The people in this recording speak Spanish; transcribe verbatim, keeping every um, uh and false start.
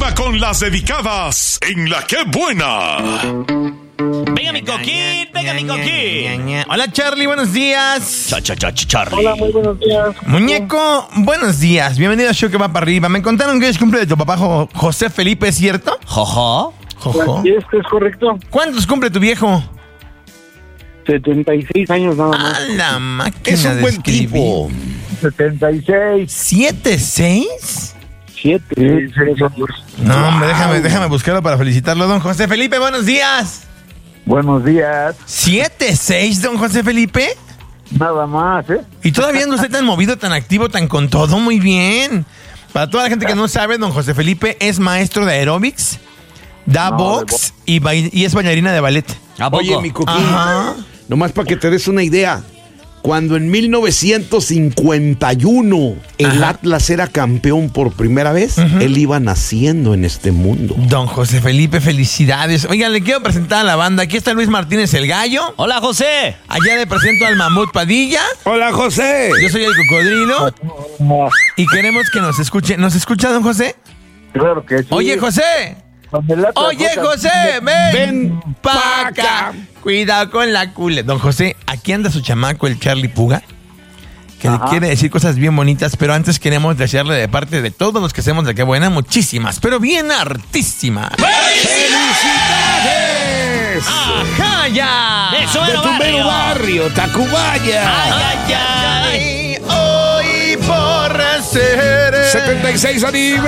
Arriba con las dedicadas en La Que Buena. Venga mi coquín, venga mi coquín. Hola Charlie, buenos días. Cha, cha, cha, Charlie. Hola, muy buenos días. Muñeco, buenos días. Bienvenido a Show que va para arriba. Me contaron que es cumple de tu papá Jo- José Felipe, ¿es cierto? Jojo. Jojo. ¿Y es que es correcto? ¿Cuántos cumple tu viejo? setenta y seis años nada más. A la máquina Es un de buen escribir. tipo. setenta y seis. ¿Siete, seis? siete. No, hombre, déjame, déjame buscarlo para felicitarlo, don José Felipe. Buenos días. Buenos días. ¿Siete, seis, don José Felipe? Nada más, ¿eh? Y todavía no está tan movido, tan activo, tan con todo. Muy bien. Para toda la gente que no sabe, don José Felipe es maestro de aeróbics, da No, box y, bai- y es bailarina de ballet. ¿A poco? Oye, mi coquín, Ajá. nomás para que te des una idea. Cuando en mil novecientos cincuenta y uno el Ajá. Atlas era campeón por primera vez, él iba naciendo en este mundo. Don José Felipe, felicidades. Oigan, le quiero presentar a la banda. Aquí está Luis Martínez el Gallo. Hola, José. Allá le presento al Mamut Padilla. Hola, José. Yo soy el Cocodrilo. Y queremos que nos escuche. ¿Nos escucha, don José? Claro que sí. Oye, José. Cuando el Atlas Oye, juega- José, ven, Ven pa' pa' acá. acá. Cuidado con la cule. Don José, aquí anda su chamaco, el Charlie Puga, que le Ajá. quiere decir cosas bien bonitas, pero antes queremos desearle de parte de todos los que hacemos de Qué Buena, muchísimas, pero bien hartísimas. ¡Felicidades! ¡Ajá, ya! Eso De era tu mero barrio. barrio, Tacubaya. Ay, ay, ay. Ay, hoy por ser setenta y seis aniversario.